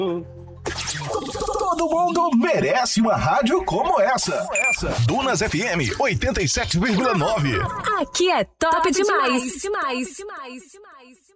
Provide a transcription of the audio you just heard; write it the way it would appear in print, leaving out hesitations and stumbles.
Todo mundo merece uma rádio como essa. Dunas FM 87,9. Aqui é top demais.